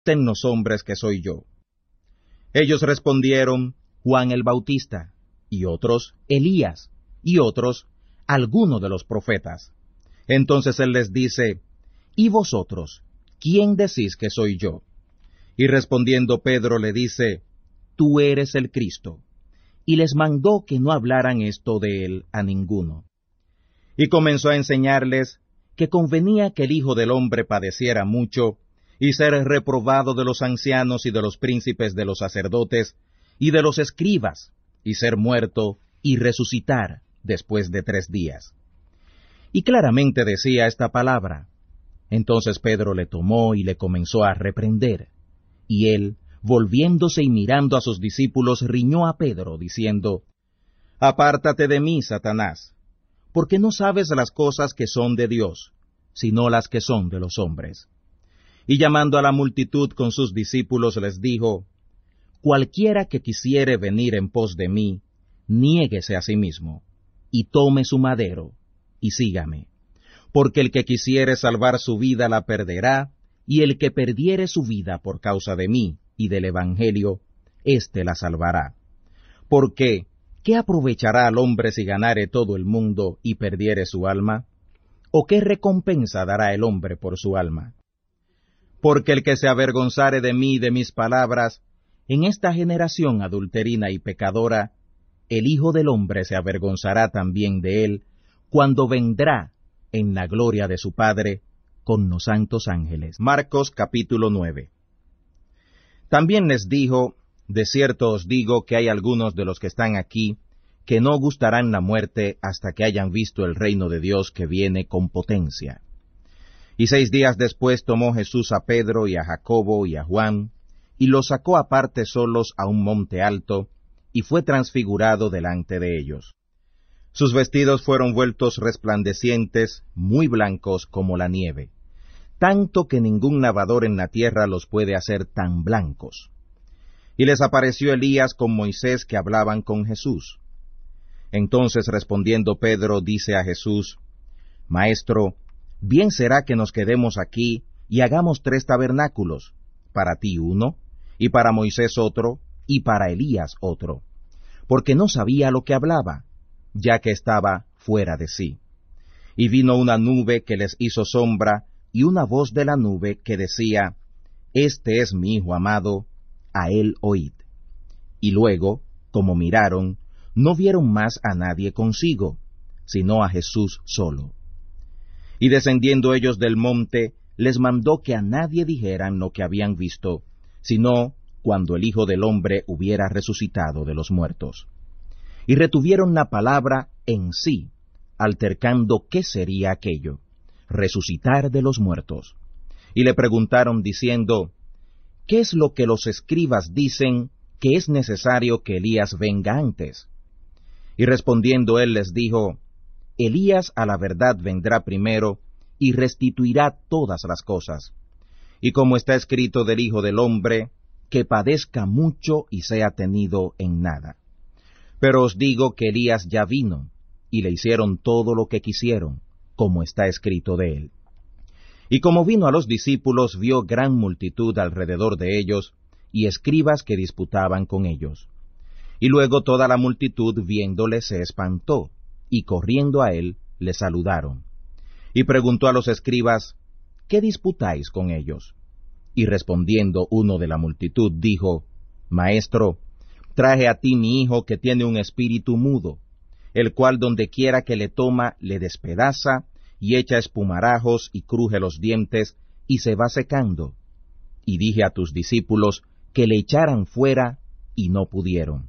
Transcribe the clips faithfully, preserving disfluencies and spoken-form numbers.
«Ten los hombres que soy yo». Ellos respondieron, Juan el Bautista, y otros, Elías, y otros, alguno de los profetas. Entonces él les dice, ¿y vosotros, quién decís que soy yo? Y respondiendo Pedro le dice, tú eres el Cristo. Y les mandó que no hablaran esto de él a ninguno. Y comenzó a enseñarles que convenía que el Hijo del Hombre padeciera mucho, y ser reprobado de los ancianos y de los príncipes de los sacerdotes, y de los escribas, y ser muerto, y resucitar después de tres días. Y claramente decía esta palabra. Entonces Pedro le tomó y le comenzó a reprender. Y él, volviéndose y mirando a sus discípulos, riñó a Pedro, diciendo, Apártate de mí, Satanás, porque no sabes las cosas que son de Dios, sino las que son de los hombres. Y llamando a la multitud con sus discípulos les dijo, Cualquiera que quisiere venir en pos de mí, niéguese a sí mismo, y tome su madero, y sígame. Porque el que quisiere salvar su vida la perderá, y el que perdiere su vida por causa de mí y del Evangelio, éste la salvará. Porque, ¿qué aprovechará al hombre si ganare todo el mundo y perdiere su alma? ¿O qué recompensa dará el hombre por su alma? Porque el que se avergonzare de mí y de mis palabras, en esta generación adulterina y pecadora, el Hijo del Hombre se avergonzará también de él, cuando vendrá en la gloria de su Padre con los santos ángeles. Marcos capítulo nueve. También les dijo, de cierto os digo que hay algunos de los que están aquí, que no gustarán la muerte hasta que hayan visto el reino de Dios que viene con potencia. Y seis días después tomó Jesús a Pedro y a Jacobo y a Juan, y los sacó aparte solos a un monte alto, y fue transfigurado delante de ellos. Sus vestidos fueron vueltos resplandecientes, muy blancos como la nieve, tanto que ningún lavador en la tierra los puede hacer tan blancos. Y les apareció Elías con Moisés que hablaban con Jesús. Entonces respondiendo Pedro dice a Jesús, Maestro, bien será que nos quedemos aquí y hagamos tres tabernáculos, para ti uno, y para Moisés otro, y para Elías otro, porque no sabía lo que hablaba, ya que estaba fuera de sí. Y vino una nube que les hizo sombra, y una voz de la nube que decía, Este es mi Hijo amado, a él oíd. Y luego, como miraron, no vieron más a nadie consigo, sino a Jesús solo. Y descendiendo ellos del monte, les mandó que a nadie dijeran lo que habían visto, sino cuando el Hijo del Hombre hubiera resucitado de los muertos. Y retuvieron la palabra en sí, altercando qué sería aquello, resucitar de los muertos. Y le preguntaron diciendo, ¿qué es lo que los escribas dicen que es necesario que Elías venga antes? Y respondiendo él les dijo, Elías a la verdad vendrá primero, y restituirá todas las cosas. Y como está escrito del Hijo del Hombre, que padezca mucho y sea tenido en nada. Pero os digo que Elías ya vino, y le hicieron todo lo que quisieron, como está escrito de él. Y como vino a los discípulos, vio gran multitud alrededor de ellos, y escribas que disputaban con ellos. Y luego toda la multitud viéndole se espantó, y corriendo a él, le saludaron. Y preguntó a los escribas, ¿qué disputáis con ellos? Y respondiendo uno de la multitud, dijo, Maestro, traje a ti mi hijo que tiene un espíritu mudo, el cual donde quiera que le toma, le despedaza, y echa espumarajos y cruje los dientes, y se va secando. Y dije a tus discípulos que le echaran fuera, y no pudieron.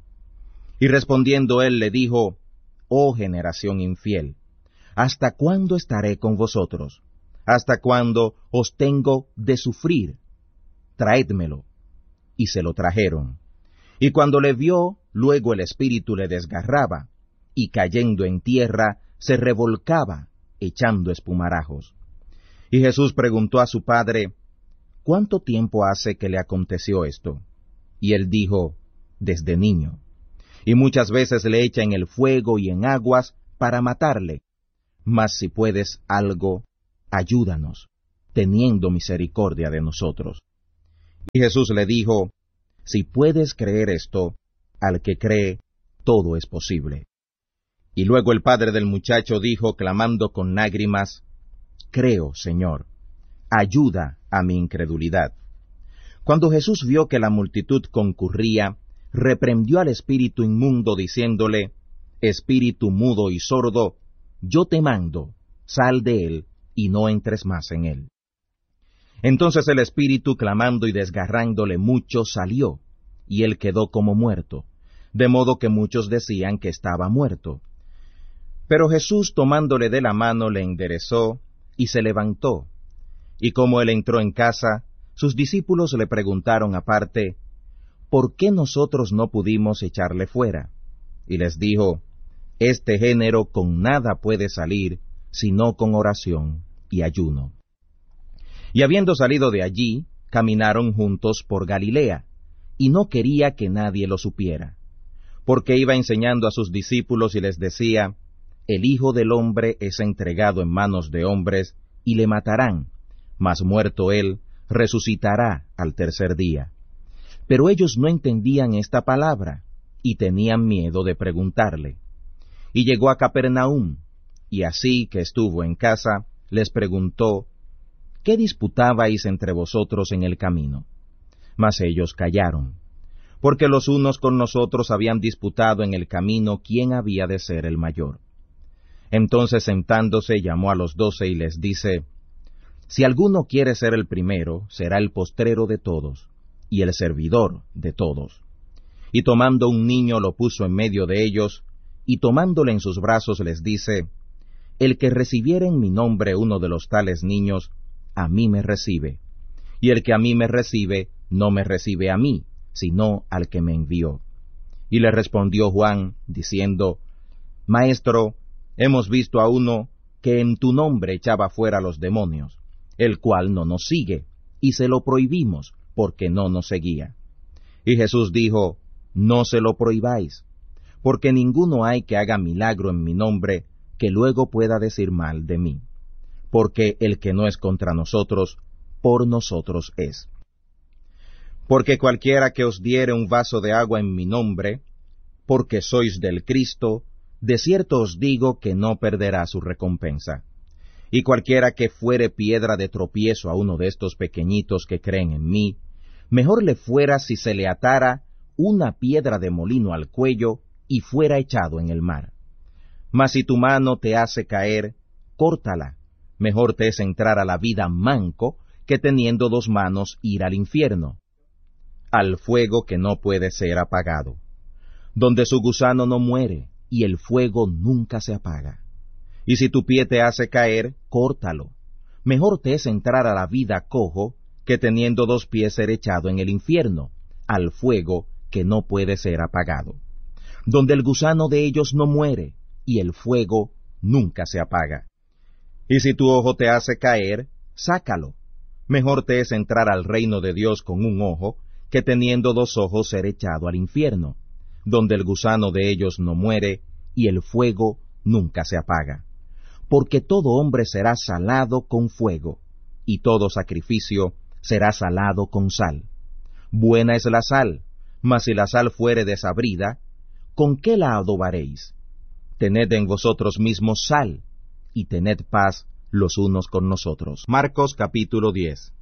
Y respondiendo él le dijo, Oh generación infiel, ¿hasta cuándo estaré con vosotros? ¿Hasta cuándo os tengo de sufrir? Traédmelo. Y se lo trajeron. Y cuando le vio, luego el espíritu le desgarraba, y cayendo en tierra, se revolcaba, echando espumarajos. Y Jesús preguntó a su padre, ¿cuánto tiempo hace que le aconteció esto? Y él dijo, desde niño. Y muchas veces le echa en el fuego y en aguas para matarle. Mas si puedes algo, ayúdanos, teniendo misericordia de nosotros. Y Jesús le dijo, si puedes creer esto, al que cree, todo es posible. Y luego el padre del muchacho dijo, clamando con lágrimas, creo, Señor, ayuda a mi incredulidad. Cuando Jesús vio que la multitud concurría, reprendió al espíritu inmundo, diciéndole, espíritu mudo y sordo, yo te mando, sal de él, y no entres más en él. Entonces el espíritu, clamando y desgarrándole mucho, salió, y él quedó como muerto, de modo que muchos decían que estaba muerto. Pero Jesús, tomándole de la mano, le enderezó, y se levantó. Y como él entró en casa, sus discípulos le preguntaron aparte, ¿por qué nosotros no pudimos echarle fuera? Y les dijo, este género con nada puede salir, sino con oración y ayuno. Y habiendo salido de allí, caminaron juntos por Galilea, y no quería que nadie lo supiera, porque iba enseñando a sus discípulos y les decía, el Hijo del Hombre es entregado en manos de hombres, y le matarán, mas muerto él, resucitará al tercer día. Pero ellos no entendían esta palabra, y tenían miedo de preguntarle. Y llegó a Capernaum, y así que estuvo en casa, les preguntó, ¿qué disputabais entre vosotros en el camino? Mas ellos callaron, porque los unos con nosotros habían disputado en el camino quién había de ser el mayor. Entonces sentándose llamó a los doce y les dice, si alguno quiere ser el primero, será el postrero de todos, y el servidor de todos. Y tomando un niño lo puso en medio de ellos, y tomándole en sus brazos les dice, el que recibiere en mi nombre uno de los tales niños, a mí me recibe, y el que a mí me recibe, no me recibe a mí, sino al que me envió. Y le respondió Juan, diciendo, Maestro, hemos visto a uno que en tu nombre echaba fuera los demonios, el cual no nos sigue, y se lo prohibimos, porque no nos seguía. Y Jesús dijo, no se lo prohibáis, porque ninguno hay que haga milagro en mi nombre, que luego pueda decir mal de mí. Porque el que no es contra nosotros, por nosotros es. Porque cualquiera que os diere un vaso de agua en mi nombre, porque sois del Cristo, de cierto os digo que no perderá su recompensa. Y cualquiera que fuere piedra de tropiezo a uno de estos pequeñitos que creen en mí, mejor le fuera si se le atara una piedra de molino al cuello y fuera echado en el mar. Mas si tu mano te hace caer, córtala. Mejor te es entrar a la vida manco que teniendo dos manos ir al infierno, al fuego que no puede ser apagado, donde su gusano no muere y el fuego nunca se apaga. Y si tu pie te hace caer, córtalo. Mejor te es entrar a la vida cojo que teniendo dos pies ser echado en el infierno, al fuego que no puede ser apagado, donde el gusano de ellos no muere y el fuego nunca se apaga. Y si tu ojo te hace caer, sácalo. Mejor te es entrar al reino de Dios con un ojo, que teniendo dos ojos ser echado al infierno, donde el gusano de ellos no muere, y el fuego nunca se apaga. Porque todo hombre será salado con fuego, y todo sacrificio será salado con sal. Buena es la sal, mas si la sal fuere desabrida, ¿con qué la adobaréis? Tened en vosotros mismos sal, y tened paz los unos con nosotros. Marcos capítulo diez.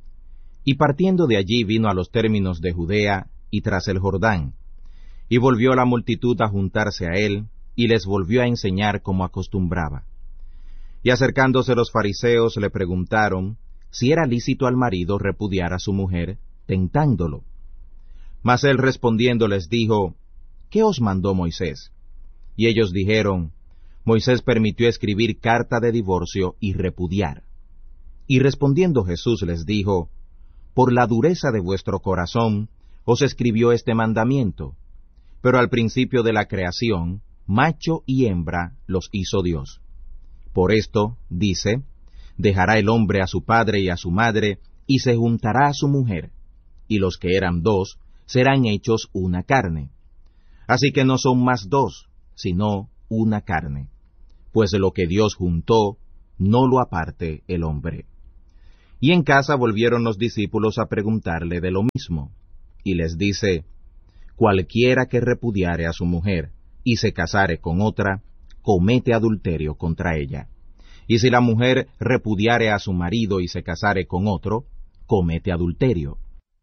Y partiendo de allí vino a los términos de Judea y tras el Jordán, y volvió la multitud a juntarse a él, y les volvió a enseñar como acostumbraba. Y acercándose los fariseos le preguntaron si era lícito al marido repudiar a su mujer, tentándolo. Mas él respondiendo les dijo, ¿qué os mandó Moisés? Y ellos dijeron, Moisés permitió escribir carta de divorcio y repudiar. Y respondiendo Jesús les dijo, por la dureza de vuestro corazón os escribió este mandamiento, pero al principio de la creación, macho y hembra los hizo Dios. Por esto, dice, dejará el hombre a su padre y a su madre, y se juntará a su mujer, y los que eran dos serán hechos una carne. Así que no son más dos, sino una carne. Pues lo que Dios juntó, no lo aparte el hombre. Y en casa volvieron los discípulos a preguntarle de lo mismo. Y les dice, cualquiera que repudiare a su mujer y se casare con otra, comete adulterio contra ella. Y si la mujer repudiare a su marido y se casare con otro, comete adulterio.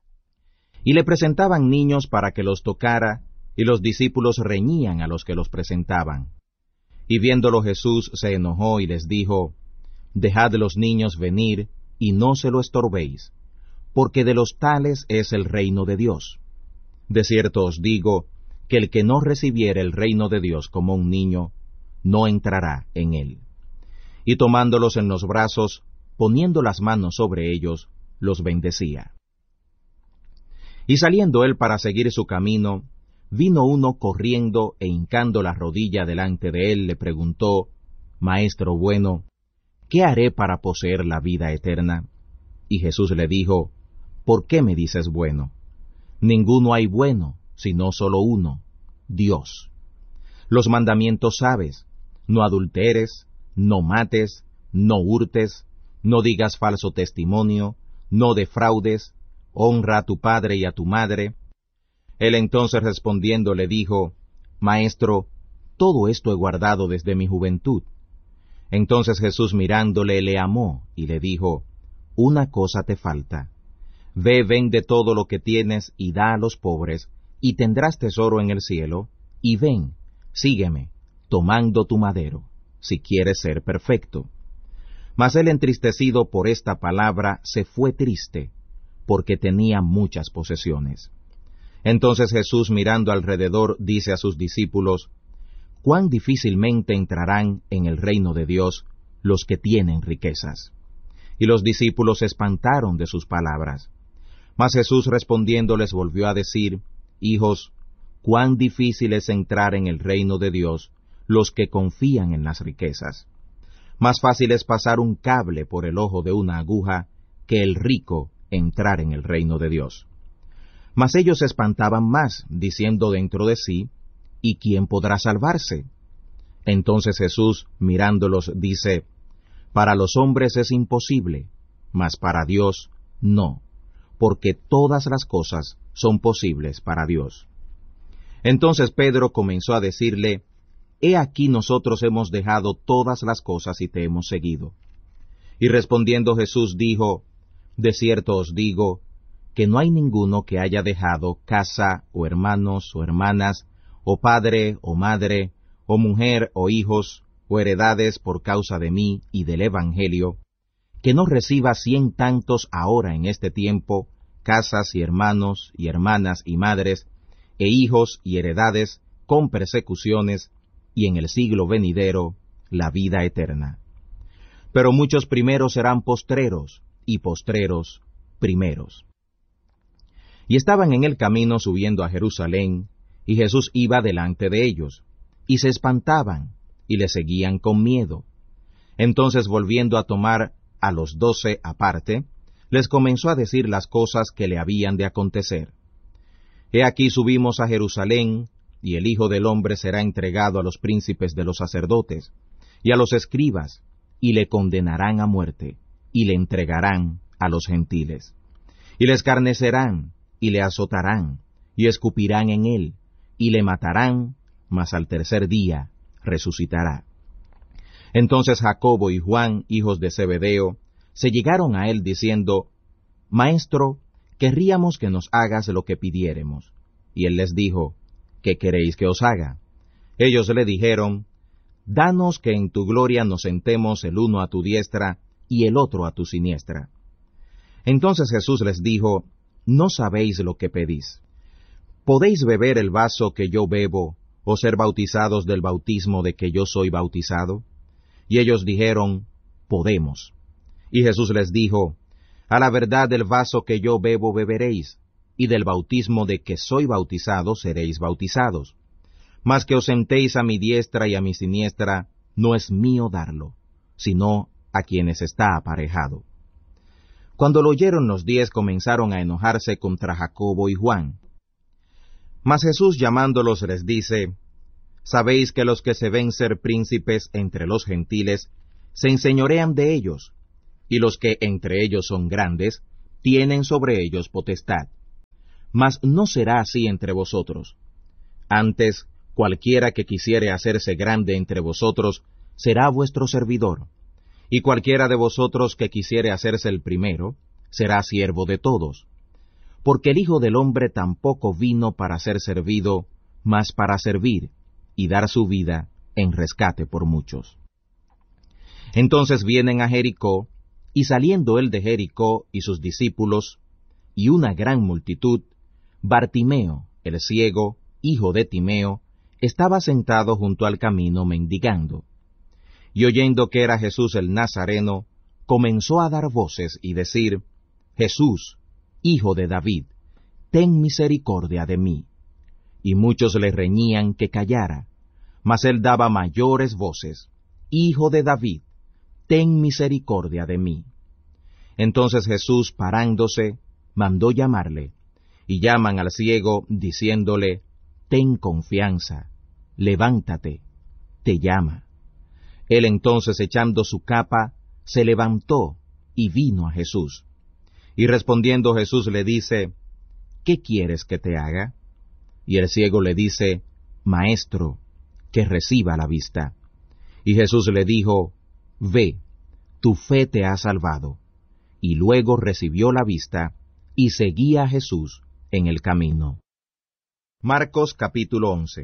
Y le presentaban niños para que los tocara, y los discípulos reñían a los que los presentaban. Y viéndolo Jesús se enojó y les dijo, dejad los niños venir, y no se lo estorbéis, porque de los tales es el reino de Dios. De cierto os digo, que el que no recibiere el reino de Dios como un niño, no entrará en él. Y tomándolos en los brazos, poniendo las manos sobre ellos, los bendecía. Y saliendo él para seguir su camino, vino uno corriendo e hincando la rodilla delante de él, le preguntó, Maestro bueno, ¿qué haré para poseer la vida eterna? Y Jesús le dijo, ¿por qué me dices bueno? Ninguno hay bueno, sino solo uno, Dios. Los mandamientos sabes, no adulteres, no mates, no hurtes, no digas falso testimonio, no defraudes, honra a tu padre y a tu madre. Él entonces respondiendo le dijo, Maestro, todo esto he guardado desde mi juventud. Entonces Jesús mirándole le amó y le dijo, una cosa te falta. Ve, vende todo lo que tienes y da a los pobres, y tendrás tesoro en el cielo, y ven, sígueme, tomando tu madero, si quieres ser perfecto. Mas él entristecido por esta palabra se fue triste, porque tenía muchas posesiones. Entonces Jesús mirando alrededor dice a sus discípulos, cuán difícilmente entrarán en el reino de Dios los que tienen riquezas. Y los discípulos se espantaron de sus palabras. Mas Jesús respondiendo les volvió a decir, hijos, cuán difícil es entrar en el reino de Dios los que confían en las riquezas. Más fácil es pasar un cable por el ojo de una aguja que el rico entrar en el reino de Dios. Mas ellos se espantaban más, diciendo dentro de sí, ¿y quién podrá salvarse? Entonces Jesús, mirándolos, dice, para los hombres es imposible, mas para Dios no, porque todas las cosas son posibles para Dios. Entonces Pedro comenzó a decirle, He aquí nosotros hemos dejado todas las cosas y te hemos seguido. Y respondiendo Jesús dijo, de cierto os digo, que no hay ninguno que haya dejado casa, o hermanos, o hermanas, o padre, o madre, o mujer, o hijos, o heredades por causa de mí y del Evangelio, que no reciba cien tantos ahora en este tiempo, casas y hermanos, y hermanas y madres, e hijos y heredades, con persecuciones, y en el siglo venidero, la vida eterna. Pero muchos primeros serán postreros, y postreros primeros. Y estaban en el camino subiendo a Jerusalén, y Jesús iba delante de ellos, y se espantaban, y le seguían con miedo. Entonces volviendo a tomar a los doce aparte, les comenzó a decir las cosas que le habían de acontecer. He aquí subimos a Jerusalén, y el Hijo del Hombre será entregado a los príncipes de los sacerdotes, y a los escribas, y le condenarán a muerte, y le entregarán a los gentiles. Y le escarnecerán, y le azotarán, y escupirán en él, y le matarán, mas al tercer día resucitará. Entonces Jacobo y Juan, hijos de Zebedeo, se llegaron a él diciendo, Maestro, querríamos que nos hagas lo que pidiéremos. Y él les dijo, ¿qué queréis que os haga? Ellos le dijeron, Danos que en tu gloria nos sentemos el uno a tu diestra y el otro a tu siniestra. Entonces Jesús les dijo, No sabéis lo que pedís. ¿Podéis beber el vaso que yo bebo, o ser bautizados del bautismo de que yo soy bautizado? Y ellos dijeron, Podemos. Y Jesús les dijo, A la verdad del vaso que yo bebo beberéis, y del bautismo de que soy bautizado seréis bautizados. Mas que os sentéis a mi diestra y a mi siniestra, no es mío darlo, sino a quienes está aparejado. Cuando lo oyeron los diez comenzaron a enojarse contra Jacobo y Juan. Mas Jesús llamándolos les dice, Sabéis que los que se ven ser príncipes entre los gentiles, se enseñorean de ellos, y los que entre ellos son grandes, tienen sobre ellos potestad. Mas no será así entre vosotros. Antes, cualquiera que quisiere hacerse grande entre vosotros, será vuestro servidor, y cualquiera de vosotros que quisiere hacerse el primero, será siervo de todos. Porque el Hijo del Hombre tampoco vino para ser servido, mas para servir, y dar su vida en rescate por muchos. Entonces vienen a Jericó, y saliendo él de Jericó y sus discípulos, y una gran multitud, Bartimeo, el ciego, hijo de Timeo, estaba sentado junto al camino mendigando. Y oyendo que era Jesús el Nazareno, comenzó a dar voces y decir, Jesús, hijo de David, ten misericordia de mí. Y muchos le reñían que callara, mas él daba mayores voces, Hijo de David, ten misericordia de mí. Entonces Jesús, parándose, mandó llamarle, y llaman al ciego, diciéndole, ten confianza, levántate, te llama. Él entonces, echando su capa, se levantó y vino a Jesús. Y respondiendo Jesús le dice, ¿qué quieres que te haga? Y el ciego le dice, Maestro, que reciba la vista. Y Jesús le dijo, Ve, tu fe te ha salvado. Y luego recibió la vista, y seguía a Jesús en el camino. Marcos capítulo once.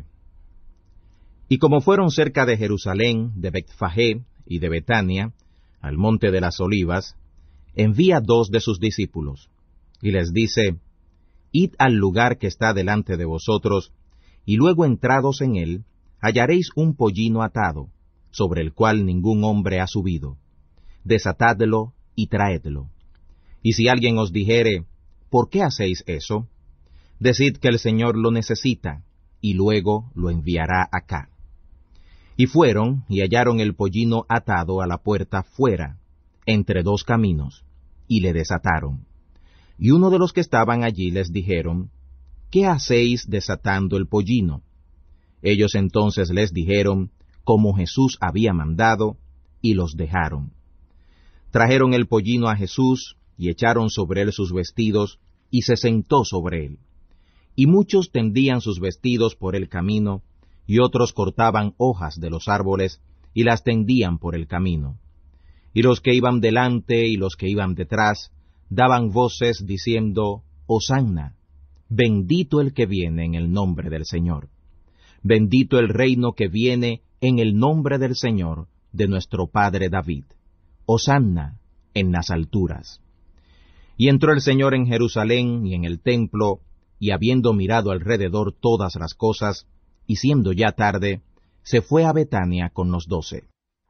Y como fueron cerca de Jerusalén, de Betfagé y de Betania, al monte de las Olivas, envía dos de sus discípulos, y les dice, Id al lugar que está delante de vosotros, y luego entrados en él, hallaréis un pollino atado, sobre el cual ningún hombre ha subido. Desatadlo y traedlo. Y si alguien os dijere, ¿por qué hacéis eso? Decid que el Señor lo necesita, y luego lo enviará acá. Y fueron, y hallaron el pollino atado a la puerta fuera, entre dos caminos, y le desataron. Y uno de los que estaban allí les dijeron, ¿qué hacéis desatando el pollino? Ellos entonces les dijeron, como Jesús había mandado, y los dejaron. Trajeron el pollino a Jesús, y echaron sobre él sus vestidos, y se sentó sobre él. Y muchos tendían sus vestidos por el camino, y otros cortaban hojas de los árboles, y las tendían por el camino. Y los que iban delante y los que iban detrás, daban voces diciendo, Hosanna, bendito el que viene en el nombre del Señor. Bendito el reino que viene en el nombre del Señor, de nuestro Padre David. Hosanna en las alturas. Y entró el Señor en Jerusalén y en el templo, y habiendo mirado alrededor todas las cosas, y siendo ya tarde, se fue a Betania con los doce.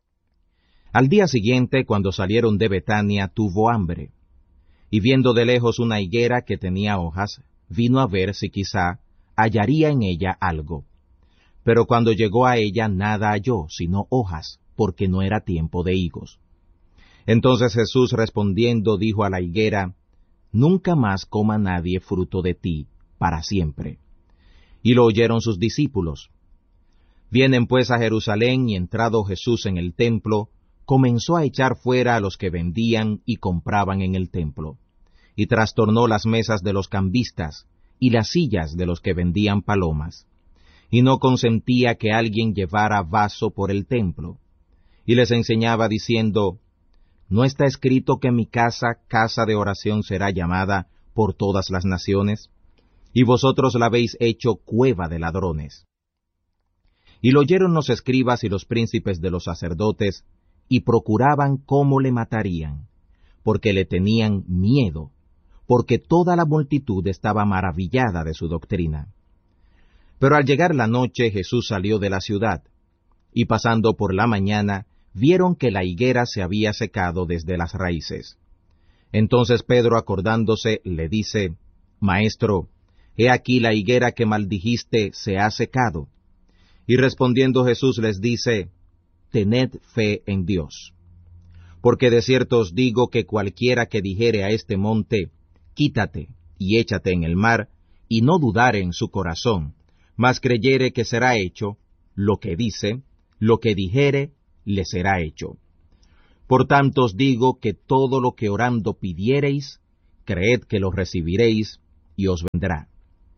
Al día siguiente, cuando salieron de Betania, tuvo hambre. Y viendo de lejos una higuera que tenía hojas, vino a ver si quizá hallaría en ella algo. Pero cuando llegó a ella nada halló, sino hojas, porque no era tiempo de higos. Entonces Jesús respondiendo dijo a la higuera, Nunca más coma nadie fruto de ti, para siempre. Y lo oyeron sus discípulos. Vienen pues a Jerusalén, y entrado Jesús en el templo, comenzó a echar fuera a los que vendían y compraban en el templo, y trastornó las mesas de los cambistas, y las sillas de los que vendían palomas, y no consentía que alguien llevara vaso por el templo, y les enseñaba diciendo, ¿no está escrito que mi casa, casa de oración será llamada por todas las naciones? Y vosotros la habéis hecho cueva de ladrones. Y lo oyeron los escribas y los príncipes de los sacerdotes, y procuraban cómo le matarían, porque le tenían miedo, porque toda la multitud estaba maravillada de su doctrina. Pero al llegar la noche Jesús salió de la ciudad, y pasando por la mañana, vieron que la higuera se había secado desde las raíces. Entonces Pedro, acordándose, le dice, Maestro, he aquí la higuera que maldijiste se ha secado. Y respondiendo Jesús les dice, Tened fe en Dios. Porque de cierto os digo que cualquiera que dijere a este monte, Quítate y échate en el mar, y no dudare en su corazón, mas creyere que será hecho, lo que dice, lo que dijere, le será hecho. Por tanto os digo que todo lo que orando pidiereis, creed que lo recibiréis, y os vendrá.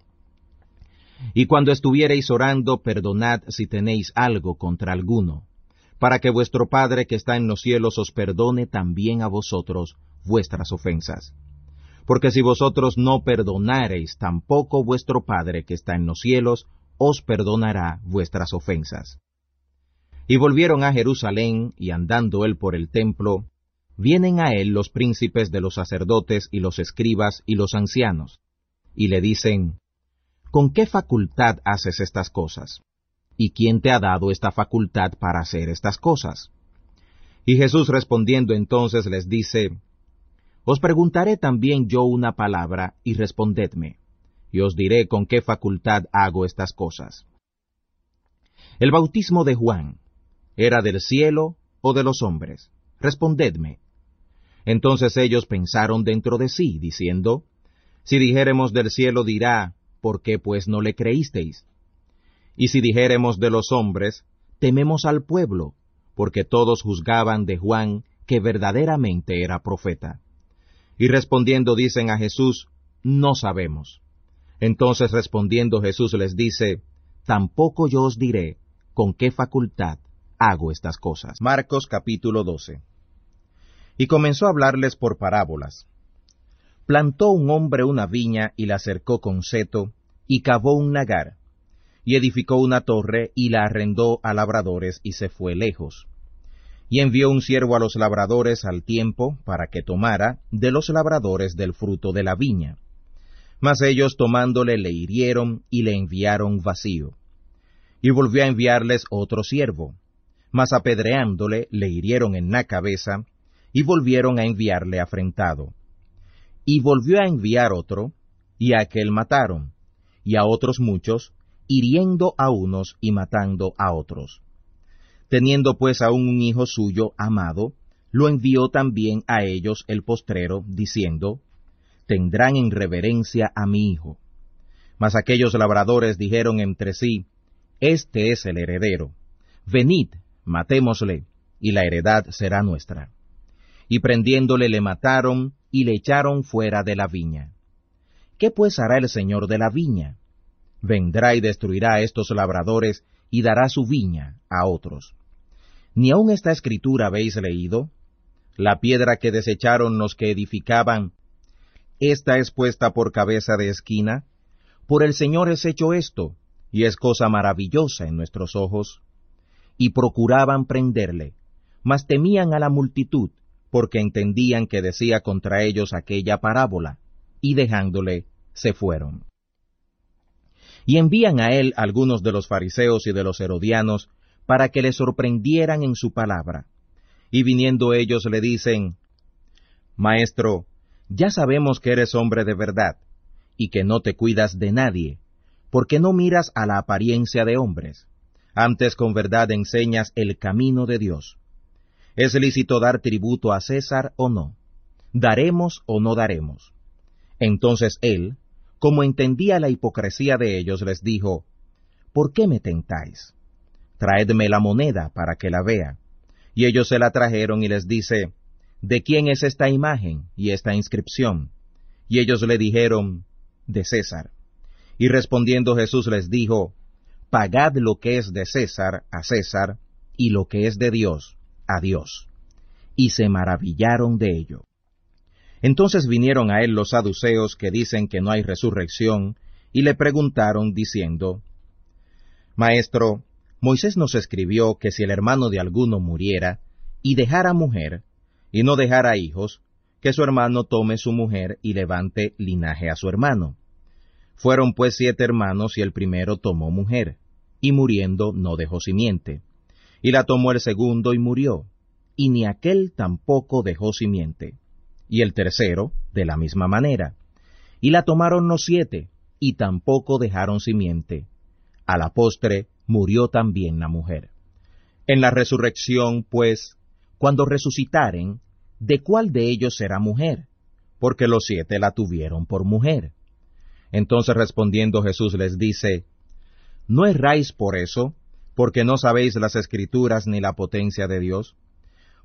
Y cuando estuviereis orando, perdonad si tenéis algo contra alguno, para que vuestro Padre que está en los cielos os perdone también a vosotros vuestras ofensas. Porque si vosotros no perdonareis, tampoco vuestro Padre que está en los cielos os perdonará vuestras ofensas. Y volvieron a Jerusalén, y andando él por el templo, vienen a él los príncipes de los sacerdotes y los escribas y los ancianos, y le dicen, ¿con qué facultad haces estas cosas? ¿Y quién te ha dado esta facultad para hacer estas cosas? Y Jesús respondiendo entonces les dice, Os preguntaré también yo una palabra, y respondedme, y os diré con qué facultad hago estas cosas. El bautismo de Juan, ¿era del cielo o de los hombres? Respondedme. Entonces ellos pensaron dentro de sí, diciendo, Si dijéremos del cielo dirá, ¿por qué pues no le creísteis? Y si dijéremos de los hombres, tememos al pueblo, porque todos juzgaban de Juan que verdaderamente era profeta. Y respondiendo dicen a Jesús, No sabemos. Entonces respondiendo Jesús les dice, Tampoco yo os diré con qué facultad hago estas cosas. Marcos capítulo doce. Y comenzó a hablarles por parábolas. Plantó un hombre una viña y la cercó con seto, y cavó un lagar, y edificó una torre y la arrendó a labradores y se fue lejos. Y envió un siervo a los labradores al tiempo para que tomara de los labradores del fruto de la viña. Mas ellos tomándole le hirieron y le enviaron vacío. Y volvió a enviarles otro siervo, mas apedreándole le hirieron en la cabeza, y volvieron a enviarle afrentado. Y volvió a enviar otro, y a aquel mataron, y a otros muchos, hiriendo a unos y matando a otros. Teniendo pues aún un hijo suyo amado, lo envió también a ellos el postrero, diciendo, Tendrán en reverencia a mi hijo. Mas aquellos labradores dijeron entre sí, Este es el heredero. Venid, matémosle, y la heredad será nuestra. Y prendiéndole le mataron, y le echaron fuera de la viña. ¿Qué pues hará el señor de la viña? Vendrá y destruirá a estos labradores, y dará su viña a otros. ¿Ni aun esta escritura habéis leído? La piedra que desecharon los que edificaban, esta es puesta por cabeza de esquina. Por el Señor es hecho esto, y es cosa maravillosa en nuestros ojos. Y procuraban prenderle, mas temían a la multitud, porque entendían que decía contra ellos aquella parábola, y dejándole, se fueron. Y envían a él algunos de los fariseos y de los herodianos, para que le sorprendieran en su palabra. Y viniendo ellos le dicen, Maestro, ya sabemos que eres hombre de verdad, y que no te cuidas de nadie, porque no miras a la apariencia de hombres, antes con verdad enseñas el camino de Dios. ¿Es lícito dar tributo a César o no? ¿Daremos o no daremos? Entonces él, como entendía la hipocresía de ellos, les dijo, ¿por qué me tentáis? Traedme la moneda para que la vea. Y ellos se la trajeron y les dice, ¿de quién es esta imagen y esta inscripción? Y ellos le dijeron, de César. Y respondiendo Jesús les dijo, pagad lo que es de César a César, y lo que es de Dios a Dios. Y se maravillaron de ello. Entonces vinieron a él los saduceos que dicen que no hay resurrección, y le preguntaron diciendo, Maestro, Moisés nos escribió que si el hermano de alguno muriera, y dejara mujer, y no dejara hijos, que su hermano tome su mujer y levante linaje a su hermano. Fueron pues siete hermanos, y el primero tomó mujer, y muriendo no dejó simiente. Y la tomó el segundo y murió, y ni aquel tampoco dejó simiente. Y el tercero, de la misma manera. Y la tomaron los siete, y tampoco dejaron simiente. A la postre murió también la mujer. En la resurrección, pues, cuando resucitaren, ¿de cuál de ellos será mujer? Porque los siete la tuvieron por mujer. Entonces respondiendo Jesús les dice, ¿no erráis por eso, porque no sabéis las Escrituras ni la potencia de Dios?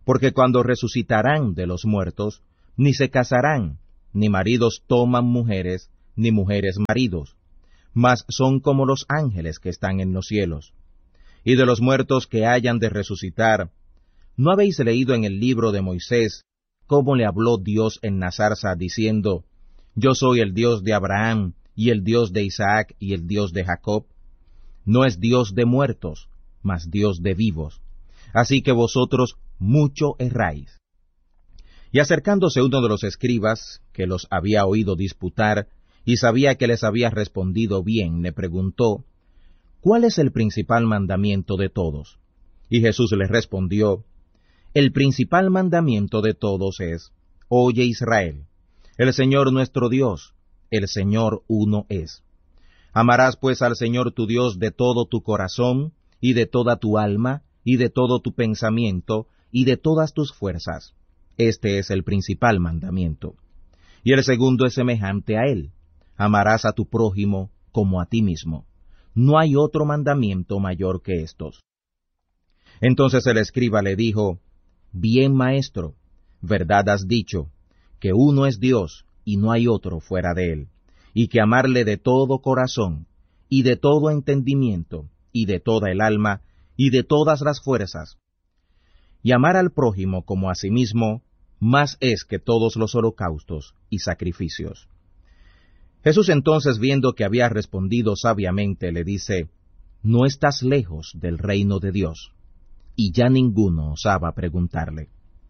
porque cuando resucitarán de los muertos, ni se casarán, ni maridos toman mujeres, ni mujeres maridos, mas son como los ángeles que están en los cielos. Y de los muertos que hayan de resucitar, ¿no habéis leído en el libro de Moisés cómo le habló Dios en la zarza, diciendo, Yo soy el Dios de Abraham, y el Dios de Isaac, y el Dios de Jacob? No es Dios de muertos, mas Dios de vivos. Así que vosotros mucho erráis. Y acercándose uno de los escribas, que los había oído disputar, y sabía que les había respondido bien, le preguntó, ¿cuál es el principal mandamiento de todos? Y Jesús le respondió, el principal mandamiento de todos es, Oye Israel, el Señor nuestro Dios, el Señor uno es. Amarás pues al Señor tu Dios de todo tu corazón, y de toda tu alma, y de todo tu pensamiento, y de todas tus fuerzas. Este es el principal mandamiento. Y el segundo es semejante a él. Amarás a tu prójimo como a ti mismo. No hay otro mandamiento mayor que estos. Entonces el escriba le dijo, Bien, maestro, verdad has dicho, que uno es Dios, y no hay otro fuera de él, y que amarle de todo corazón, y de todo entendimiento, y de toda el alma, y de todas las fuerzas. Y amar al prójimo como a sí mismo, más es que todos los holocaustos y sacrificios. Jesús entonces, viendo que había respondido sabiamente, le dice, No estás lejos del reino de Dios. Y ya ninguno osaba preguntarle.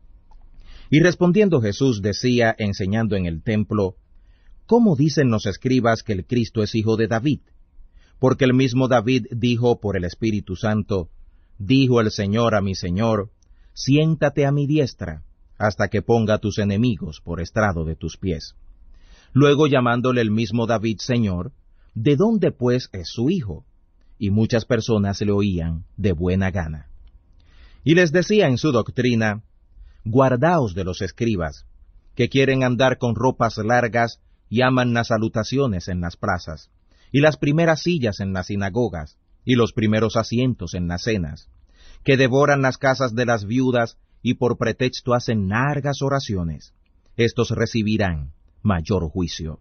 Y respondiendo Jesús decía, enseñando en el templo, ¿Cómo dicen los escribas que el Cristo es hijo de David? Porque el mismo David dijo por el Espíritu Santo, Dijo el Señor a mi Señor, Siéntate a mi diestra, hasta que ponga a tus enemigos por estrado de tus pies. Luego llamándole el mismo David Señor, ¿de dónde pues es su hijo? Y muchas personas le oían de buena gana. Y les decía en su doctrina, Guardaos de los escribas, que quieren andar con ropas largas y aman las salutaciones en las plazas, y las primeras sillas en las sinagogas, y los primeros asientos en las cenas, que devoran las casas de las viudas, y por pretexto hacen largas oraciones. Estos recibirán mayor juicio.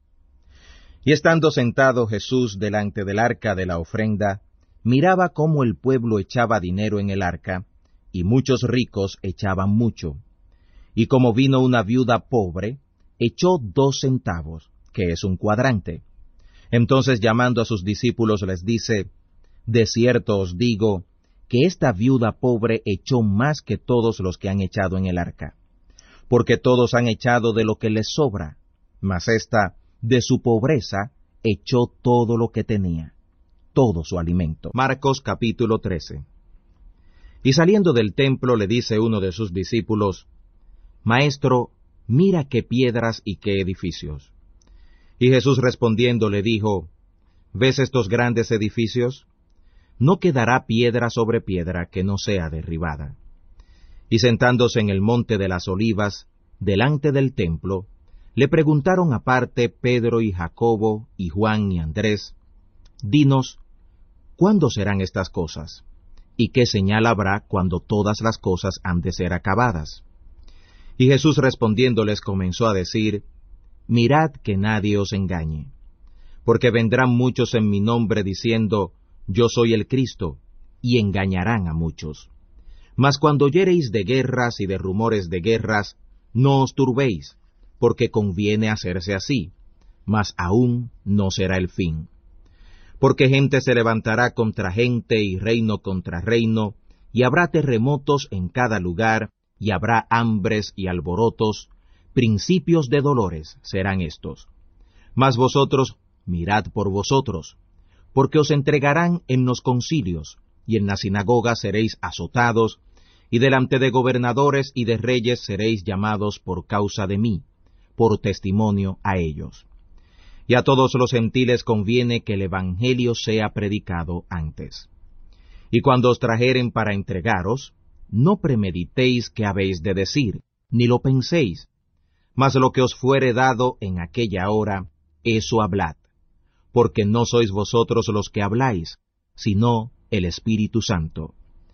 Y estando sentado Jesús delante del arca de la ofrenda, miraba cómo el pueblo echaba dinero en el arca, y muchos ricos echaban mucho. Y como vino una viuda pobre, echó dos centavos, que es un cuadrante. Entonces llamando a sus discípulos les dice, De cierto os digo, que esta viuda pobre echó más que todos los que han echado en el arca. Porque todos han echado de lo que les sobra, mas ésta, de su pobreza, echó todo lo que tenía, todo su alimento. Marcos capítulo trece. Y saliendo del templo le dice uno de sus discípulos, Maestro, mira qué piedras y qué edificios. Y Jesús respondiendo le dijo, ¿Ves estos grandes edificios? No quedará piedra sobre piedra que no sea derribada. Y sentándose en el monte de las olivas, delante del templo, le preguntaron aparte Pedro y Jacobo y Juan y Andrés, Dinos, ¿cuándo serán estas cosas? ¿Y qué señal habrá cuando todas las cosas han de ser acabadas? Y Jesús respondiéndoles comenzó a decir, Mirad que nadie os engañe, porque vendrán muchos en mi nombre diciendo, Yo soy el Cristo, y engañarán a muchos. Mas cuando oyereis de guerras y de rumores de guerras, no os turbéis, porque conviene hacerse así, mas aún no será el fin. Porque gente se levantará contra gente y reino contra reino, y habrá terremotos en cada lugar, y habrá hambres y alborotos, principios de dolores serán estos. Mas vosotros mirad por vosotros, porque os entregarán en los concilios, y en las sinagogas seréis azotados, y delante de gobernadores y de reyes seréis llamados por causa de mí, por testimonio a ellos. Y a todos los gentiles conviene que el evangelio sea predicado antes. Y cuando os trajeren para entregaros, no premeditéis qué habéis de decir, ni lo penséis, mas lo que os fuere dado en aquella hora, eso hablad, porque no sois vosotros los que habláis, sino el Espíritu Santo.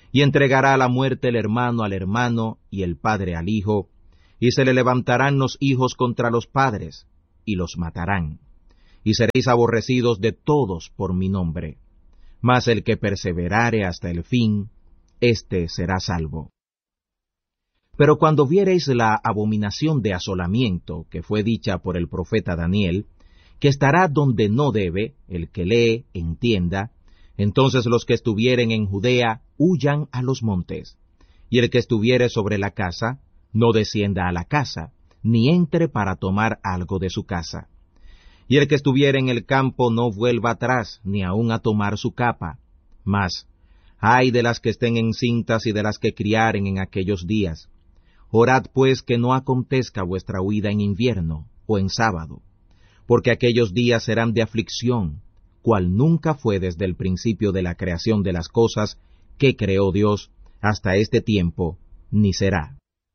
y entregará a la muerte el hermano al hermano, y el padre al hijo, y se le levantarán los hijos contra los padres, y los matarán. Y seréis aborrecidos de todos por mi nombre. Mas el que perseverare hasta el fin, éste será salvo. Pero cuando viereis la abominación de asolamiento que fue dicha por el profeta Daniel, que estará donde no debe, el que lee, entienda, entonces los que estuvieren en Judea huyan a los montes, y el que estuviere sobre la casa, no descienda a la casa, ni entre para tomar algo de su casa. Y el que estuviere en el campo no vuelva atrás, ni aun a tomar su capa. Mas, ay de las que estén encintas y de las que criaren en aquellos días. Orad pues que no acontezca vuestra huida en invierno, o en sábado, porque aquellos días serán de aflicción, cual nunca fue desde el principio de la creación de las cosas que creó Dios hasta este tiempo, ni será.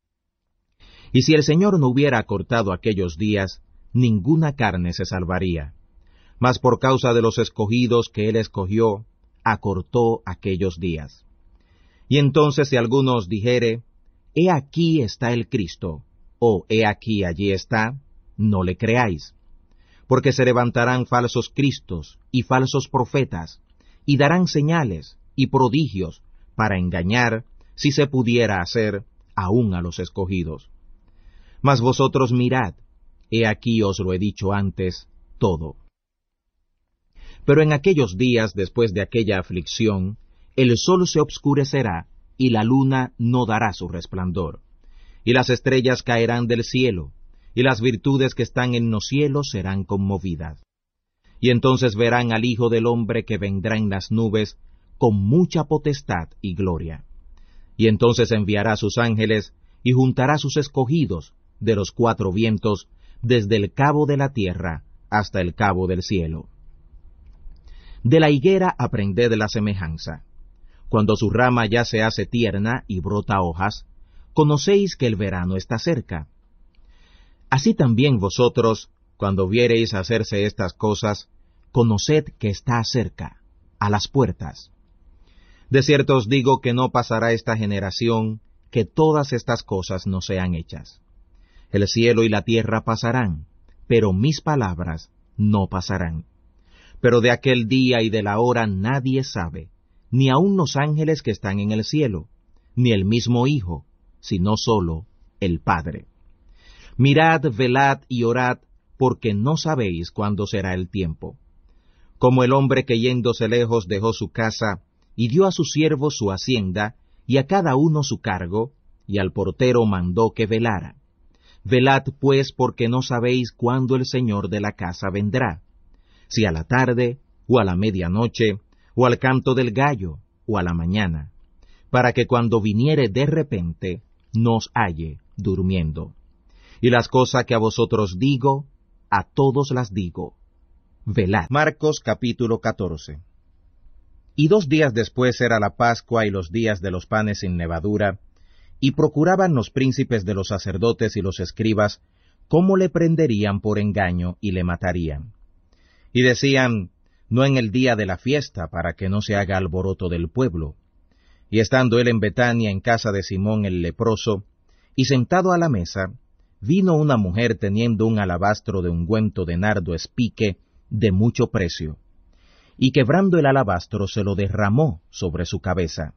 Y si el Señor no hubiera acortado aquellos días, ninguna carne se salvaría. Mas por causa de los escogidos que Él escogió, acortó aquellos días. Y entonces si alguno os dijere, he aquí está el Cristo, o he aquí allí está, no le creáis. Porque se levantarán falsos cristos y falsos profetas, y darán señales y prodigios para engañar, si se pudiera hacer, aun a los escogidos. Mas vosotros mirad, he aquí os lo he dicho antes, todo. Pero en aquellos días, después de aquella aflicción, el sol se obscurecerá, y la luna no dará su resplandor, y las estrellas caerán del cielo, y las virtudes que están en los cielos serán conmovidas. Y entonces verán al Hijo del Hombre que vendrá en las nubes, con mucha potestad y gloria. Y entonces enviará sus ángeles, y juntará sus escogidos, de los cuatro vientos, desde el cabo de la tierra hasta el cabo del cielo. De la higuera aprended la semejanza. Cuando su rama ya se hace tierna y brota hojas, conocéis que el verano está cerca. Así también vosotros, cuando viereis hacerse estas cosas, conoced que está cerca, a las puertas. De cierto os digo que no pasará esta generación, que todas estas cosas no sean hechas. El cielo y la tierra pasarán, pero mis palabras no pasarán. Pero de aquel día y de la hora nadie sabe, ni aun los ángeles que están en el cielo, ni el mismo Hijo, sino solo el Padre. Mirad, velad y orad, porque no sabéis cuándo será el tiempo. Como el hombre que yéndose lejos dejó su casa, y dio a sus siervos su hacienda, y a cada uno su cargo, y al portero mandó que velara. Velad pues, porque no sabéis cuándo el Señor de la casa vendrá, si a la tarde, o a la medianoche, o al canto del gallo, o a la mañana, para que cuando viniere de repente, nos halle durmiendo. Y las cosas que a vosotros digo, a todos las digo. Velad. Marcos capítulo catorce. Y dos días después era la Pascua y los días de los panes sin levadura, y procuraban los príncipes de los sacerdotes y los escribas cómo le prenderían por engaño y le matarían. Y decían, no en el día de la fiesta, para que no se haga alboroto del pueblo. Y estando él en Betania en casa de Simón el leproso, y sentado a la mesa, vino una mujer teniendo un alabastro de ungüento de nardo espique de mucho precio, y quebrando el alabastro se lo derramó sobre su cabeza.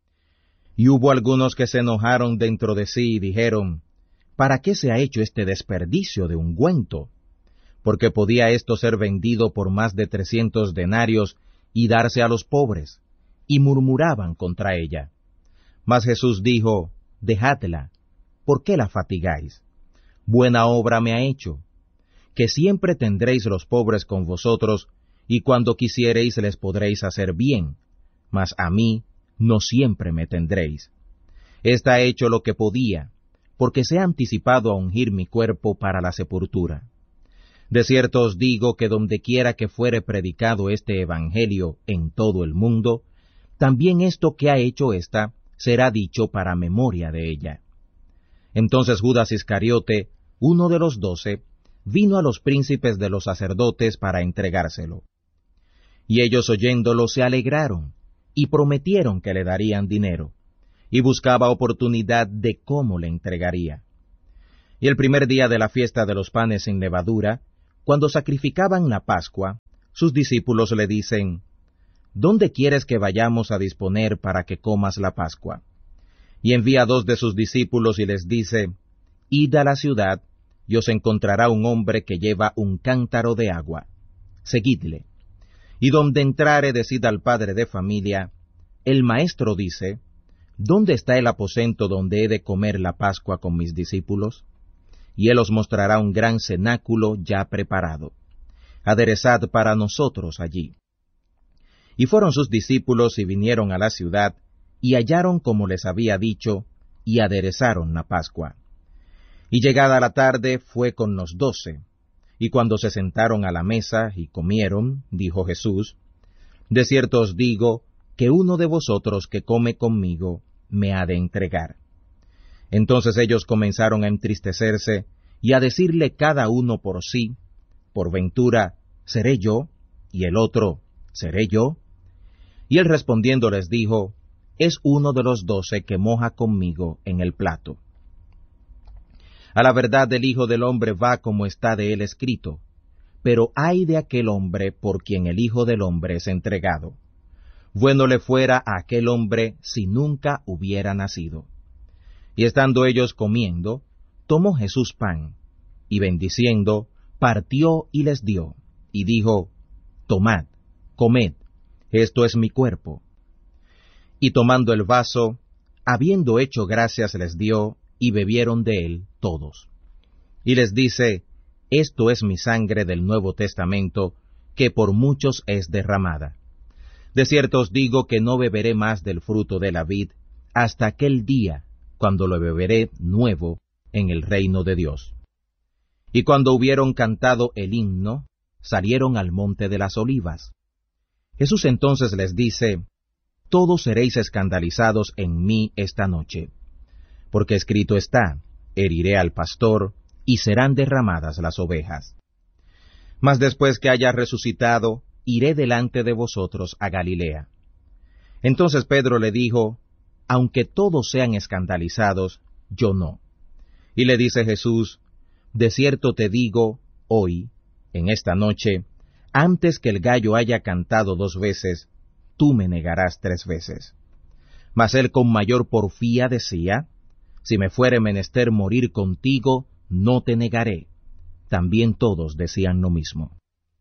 Y hubo algunos que se enojaron dentro de sí y dijeron, ¿para qué se ha hecho este desperdicio de ungüento? Porque podía esto ser vendido por más de trescientos denarios y darse a los pobres, y murmuraban contra ella. Mas Jesús dijo, dejadla, ¿por qué la fatigáis? Buena obra me ha hecho, que siempre tendréis los pobres con vosotros, y cuando quisiereis les podréis hacer bien, mas a mí no siempre me tendréis. Esta ha hecho lo que podía, porque se ha anticipado a ungir mi cuerpo para la sepultura. De cierto os digo que dondequiera que fuere predicado este evangelio en todo el mundo, también esto que ha hecho ésta será dicho para memoria de ella. Entonces Judas Iscariote, uno de los doce, vino a los príncipes de los sacerdotes para entregárselo. Y ellos oyéndolo se alegraron, y prometieron que le darían dinero. y buscaba oportunidad de cómo le entregaría. Y el primer día de la fiesta de los panes sin levadura, cuando sacrificaban la Pascua, sus discípulos le dicen, ¿Dónde quieres que vayamos a disponer para que comas la Pascua? Y envía dos de sus discípulos y les dice, Id a la ciudad, y os encontrará un hombre que lleva un cántaro de agua. Seguidle. Y donde entrare, decid al padre de familia, el maestro dice, ¿dónde está el aposento donde he de comer la Pascua con mis discípulos? Y él os mostrará un gran cenáculo ya preparado. Aderezad para nosotros allí. Y fueron sus discípulos y vinieron a la ciudad, y hallaron como les había dicho, y aderezaron la Pascua. Y llegada la tarde fue con los doce, y cuando se sentaron a la mesa y comieron, dijo Jesús, de cierto os digo, que uno de vosotros que come conmigo me ha de entregar. Entonces ellos comenzaron a entristecerse, y a decirle cada uno por sí, por ventura, ¿seré yo? Y el otro, ¿seré yo? Y él respondiendo les dijo, es uno de los doce que moja conmigo en el plato. A la verdad el Hijo del Hombre va como está de él escrito, pero ay de aquel hombre por quien el Hijo del Hombre es entregado. Bueno le fuera a aquel hombre si nunca hubiera nacido. Y estando ellos comiendo, tomó Jesús pan, y bendiciendo, partió y les dio, y dijo, Tomad, comed, esto es mi cuerpo. Y tomando el vaso, habiendo hecho gracias les dio, y bebieron de él todos. Y les dice, esto es mi sangre del Nuevo Testamento, que por muchos es derramada. De cierto os digo que no beberé más del fruto de la vid, hasta aquel día, cuando lo beberé nuevo en el reino de Dios. Y cuando hubieron cantado el himno, salieron al monte de las olivas. Jesús entonces les dice, todos seréis escandalizados en mí esta noche, porque escrito está, heriré al pastor, y serán derramadas las ovejas. Mas después que haya resucitado, iré delante de vosotros a Galilea. Entonces Pedro le dijo, aunque todos sean escandalizados, yo no. Y le dice Jesús, de cierto te digo, hoy, en esta noche, antes que el gallo haya cantado dos veces, tú me negarás tres veces. Mas él con mayor porfía decía, si me fuere menester morir contigo, no te negaré. También todos decían lo mismo.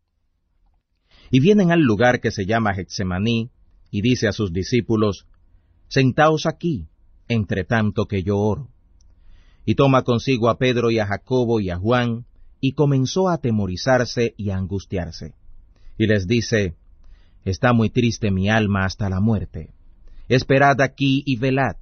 Y vienen al lugar que se llama Getsemaní, y dice a sus discípulos, sentaos aquí, entre tanto que yo oro. Y toma consigo a Pedro y a Jacobo y a Juan, y comenzó a atemorizarse y a angustiarse. Y les dice, está muy triste mi alma hasta la muerte. Esperad aquí y velad.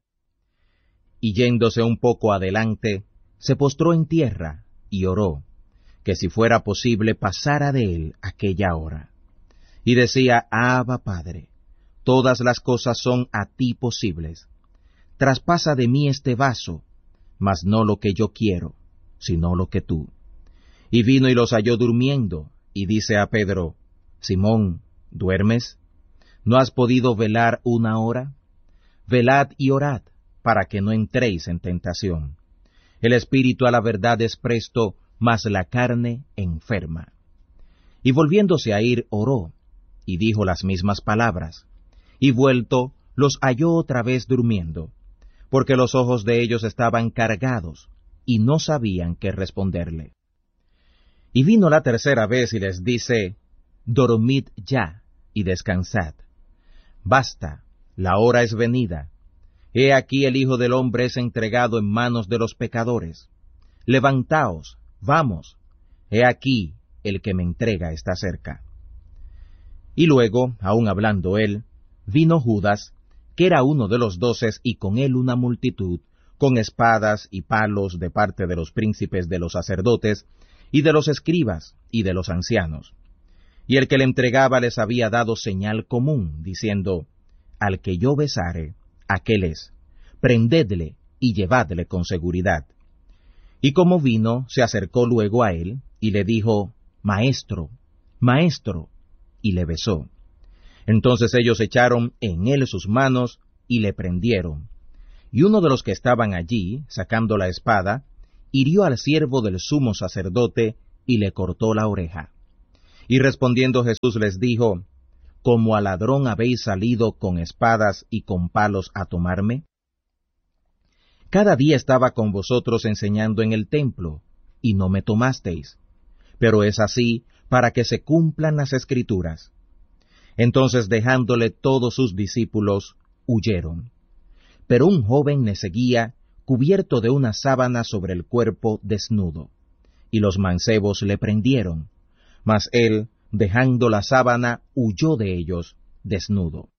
Y yéndose un poco adelante, se postró en tierra y oró, que si fuera posible pasara de él aquella hora. Y decía, Abba Padre, todas las cosas son a ti posibles. Traspasa de mí este vaso, mas no lo que yo quiero, sino lo que tú. Y vino y los halló durmiendo, y dice a Pedro, Simón, ¿duermes? ¿No has podido velar una hora? Velad y orad, para que no entréis en tentación. El espíritu a la verdad es presto, mas la carne enferma. Y volviéndose a ir, oró, y dijo las mismas palabras. Y vuelto, los halló otra vez durmiendo, porque los ojos de ellos estaban cargados, y no sabían qué responderle. Y vino la tercera vez y les dice, dormid ya, y descansad. Basta, la hora es venida. He aquí el Hijo del Hombre es entregado en manos de los pecadores. Levantaos, vamos, he aquí el que me entrega está cerca. Y luego, aun hablando él, vino Judas, que era uno de los doces, y con él una multitud, con espadas y palos de parte de los príncipes de los sacerdotes, y de los escribas, y de los ancianos. Y el que le entregaba les había dado señal común, diciendo, al que yo besare, aquel es, prendedle y llevadle con seguridad. Y como vino, se acercó luego a él, y le dijo, Maestro, Maestro, y le besó. Entonces ellos echaron en él sus manos, y le prendieron. Y uno de los que estaban allí, sacando la espada, hirió al siervo del sumo sacerdote y le cortó la oreja. Y respondiendo Jesús les dijo, ¿como a ladrón habéis salido con espadas y con palos a tomarme? Cada día estaba con vosotros enseñando en el templo, y no me tomasteis. Pero es así para que se cumplan las Escrituras. Entonces, dejándole todos sus discípulos, huyeron. Pero un joven le seguía, cubierto de una sábana sobre el cuerpo, desnudo. Y los mancebos le prendieron. Mas él, dejando la sábana, huyó de ellos, desnudo.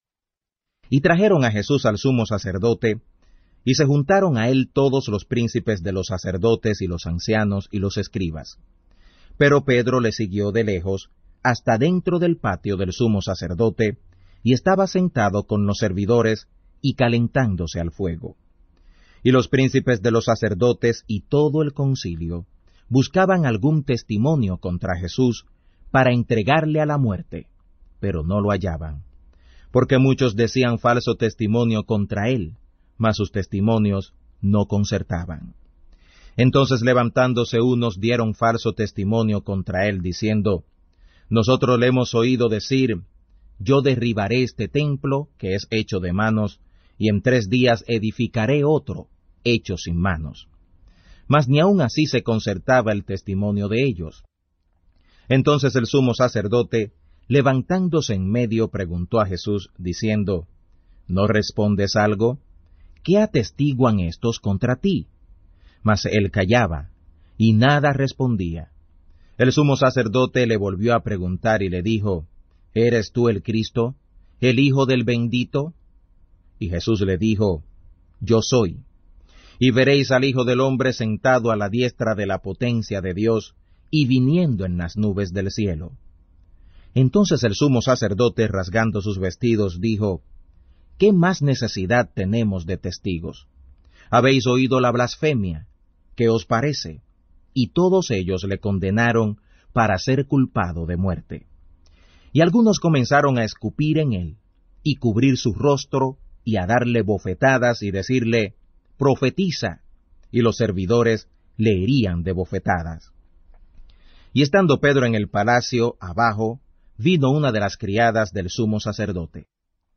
Y trajeron a Jesús al sumo sacerdote, y se juntaron a él todos los príncipes de los sacerdotes y los ancianos y los escribas. Pero Pedro le siguió de lejos, hasta dentro del patio del sumo sacerdote, y estaba sentado con los servidores y calentándose al fuego. Y los príncipes de los sacerdotes y todo el concilio buscaban algún testimonio contra Jesús para entregarle a la muerte, pero no lo hallaban, porque muchos decían falso testimonio contra él, mas sus testimonios no concertaban. Entonces levantándose unos dieron falso testimonio contra él, diciendo, nosotros le hemos oído decir, yo derribaré este templo, que es hecho de manos, y en tres días edificaré otro, hecho sin manos. Mas ni aun así se concertaba el testimonio de ellos. Entonces el sumo sacerdote, levantándose en medio, preguntó a Jesús, diciendo, ¿no respondes algo? ¿Qué atestiguan estos contra ti? Mas él callaba, y nada respondía. El sumo sacerdote le volvió a preguntar y le dijo, ¿eres tú el Cristo, el Hijo del bendito? Y Jesús le dijo, yo soy. Y veréis al Hijo del hombre sentado a la diestra de la potencia de Dios, y viniendo en las nubes del cielo. Entonces el sumo sacerdote, rasgando sus vestidos, dijo, ¿qué más necesidad tenemos de testigos? Habéis oído la blasfemia. ¿Qué os parece? Y todos ellos le condenaron para ser culpado de muerte. Y algunos comenzaron a escupir en él, y cubrir su rostro, y a darle bofetadas, y decirle, profetiza, y los servidores le herían de bofetadas. Y estando Pedro en el palacio, abajo, vino una de las criadas del sumo sacerdote.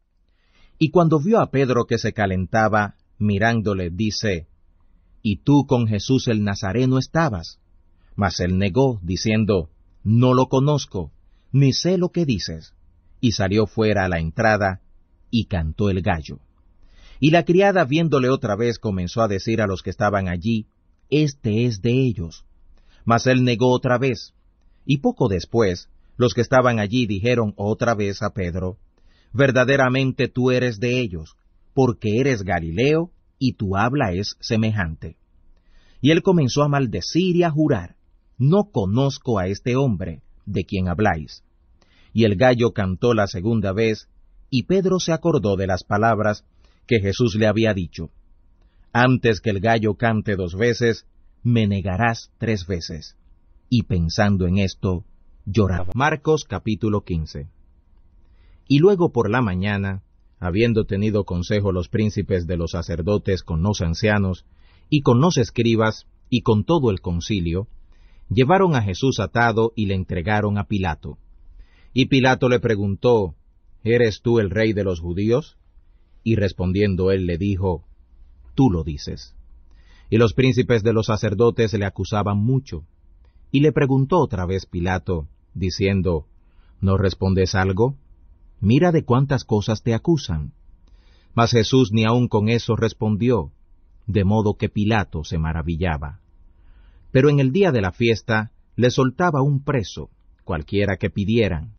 Y cuando vio a Pedro que se calentaba, mirándole, dice, ¿y tú con Jesús el Nazareno estabas? Mas él negó, diciendo, no lo conozco, ni sé lo que dices. Y salió fuera a la entrada, y cantó el gallo. Y la criada, viéndole otra vez, comenzó a decir a los que estaban allí, este es de ellos. Mas él negó otra vez. Y poco después, los que estaban allí dijeron otra vez a Pedro, verdaderamente tú eres de ellos, porque eres Galileo, y tu habla es semejante. Y él comenzó a maldecir y a jurar, no conozco a este hombre, de quien habláis. Y el gallo cantó la segunda vez, y Pedro se acordó de las palabras que Jesús le había dicho, antes que el gallo cante dos veces, me negarás tres veces. Y pensando en esto, lloraba. Marcos capítulo quince. Y luego por la mañana, habiendo tenido consejo los príncipes de los sacerdotes con los ancianos, y con los escribas, y con todo el concilio, llevaron a Jesús atado y le entregaron a Pilato. Y Pilato le preguntó, ¿eres tú el rey de los judíos? Y respondiendo él le dijo, tú lo dices. Y los príncipes de los sacerdotes le acusaban mucho. Y le preguntó otra vez Pilato, diciendo, ¿no respondes algo? Mira de cuántas cosas te acusan. Mas Jesús ni aun con eso respondió, de modo que Pilato se maravillaba. Pero en el día de la fiesta le soltaba un preso, cualquiera que pidieran.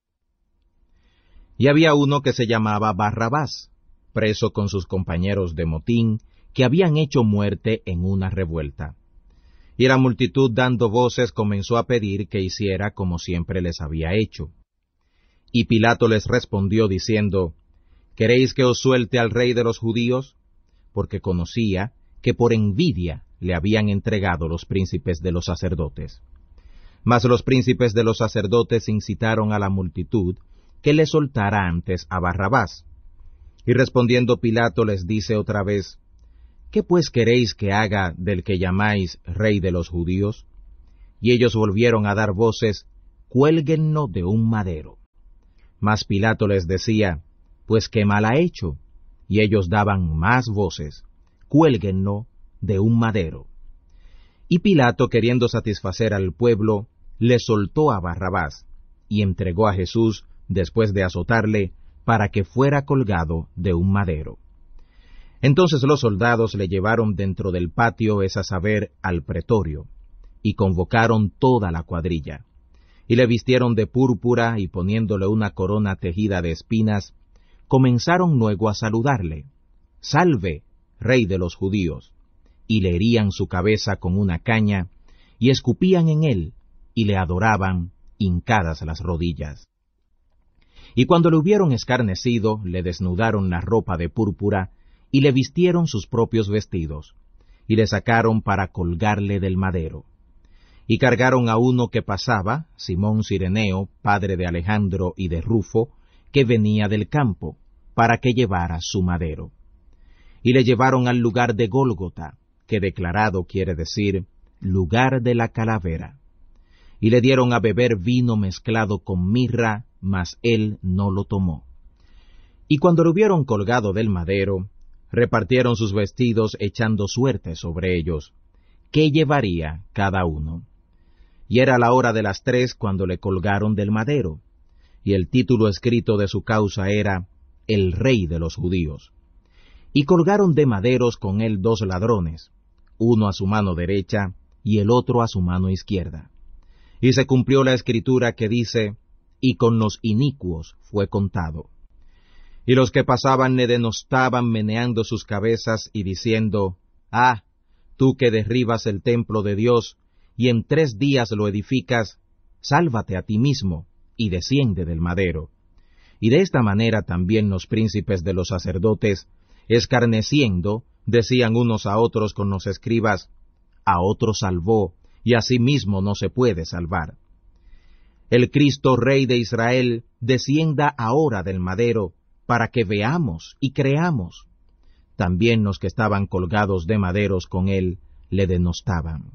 Y había uno que se llamaba Barrabás, preso con sus compañeros de motín, que habían hecho muerte en una revuelta. Y la multitud dando voces comenzó a pedir que hiciera como siempre les había hecho. Y Pilato les respondió diciendo, ¿queréis que os suelte al rey de los judíos? Porque conocía que por envidia le habían entregado los príncipes de los sacerdotes. Mas los príncipes de los sacerdotes incitaron a la multitud que le soltara antes a Barrabás. Y respondiendo Pilato les dice otra vez, ¿qué pues queréis que haga del que llamáis Rey de los judíos? Y ellos volvieron a dar voces, cuélguenno de un madero. Mas Pilato les decía, pues qué mal ha hecho. Y ellos daban más voces, cuélguenno de un madero. Y Pilato, queriendo satisfacer al pueblo, le soltó a Barrabás, y entregó a Jesús, después de azotarle, para que fuera colgado de un madero. Entonces los soldados le llevaron dentro del patio, es a saber, al pretorio, y convocaron toda la cuadrilla, y le vistieron de púrpura, y poniéndole una corona tejida de espinas, comenzaron luego a saludarle, «Salve, Rey de los judíos», y le herían su cabeza con una caña, y escupían en él, y le adoraban, hincadas las rodillas. Y cuando le hubieron escarnecido, le desnudaron la ropa de púrpura, y le vistieron sus propios vestidos, y le sacaron para colgarle del madero. Y cargaron a uno que pasaba, Simón Cireneo, padre de Alejandro y de Rufo, que venía del campo, para que llevara su madero. Y le llevaron al lugar de Gólgota, que declarado quiere decir, lugar de la calavera. Y le dieron a beber vino mezclado con mirra, mas él no lo tomó. Y cuando lo hubieron colgado del madero, repartieron sus vestidos echando suerte sobre ellos, qué llevaría cada uno. Y era la hora de las tres cuando le colgaron del madero, y el título escrito de su causa era El Rey de los Judíos. Y colgaron de maderos con él dos ladrones, uno a su mano derecha y el otro a su mano izquierda. Y se cumplió la escritura que dice, y con los inicuos fue contado. Y los que pasaban le denostaban meneando sus cabezas y diciendo, Ah, tú que derribas el templo de Dios, y en tres días lo edificas, sálvate a ti mismo, y desciende del madero. Y de esta manera también los príncipes de los sacerdotes, escarneciendo, decían unos a otros con los escribas, a otro salvó, y a sí mismo no se puede salvar. El Cristo Rey de Israel descienda ahora del madero, para que veamos y creamos. También los que estaban colgados de maderos con él le denostaban.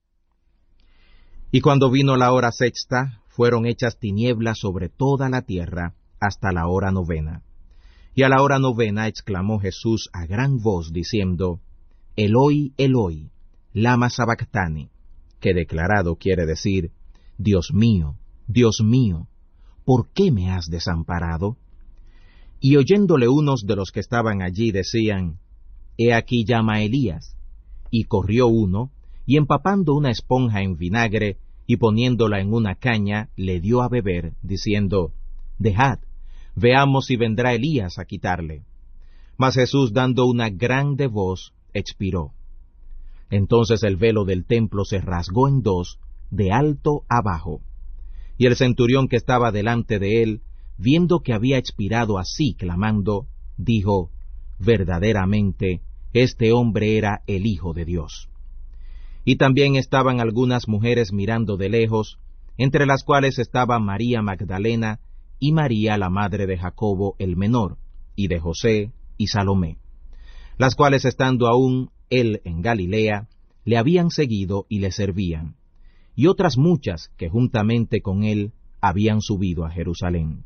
Y cuando vino la hora sexta, fueron hechas tinieblas sobre toda la tierra hasta la hora novena. Y a la hora novena exclamó Jesús a gran voz, diciendo, Eloi, Eloi, lama sabactani, que declarado quiere decir, Dios mío, Dios mío, ¿por qué me has desamparado? Y oyéndole unos de los que estaban allí decían, He aquí llama a Elías. Y corrió uno, y empapando una esponja en vinagre, y poniéndola en una caña, le dio a beber, diciendo, Dejad, veamos si vendrá Elías a quitarle. Mas Jesús, dando una grande voz, expiró. Entonces el velo del templo se rasgó en dos, de alto abajo. Y el centurión que estaba delante de él, viendo que había expirado así clamando, dijo, verdaderamente, este hombre era el Hijo de Dios. Y también estaban algunas mujeres mirando de lejos, entre las cuales estaba María Magdalena y María la madre de Jacobo el menor, y de José y Salomé, las cuales estando aún él en Galilea, le habían seguido y le servían, y otras muchas que juntamente con él habían subido a Jerusalén.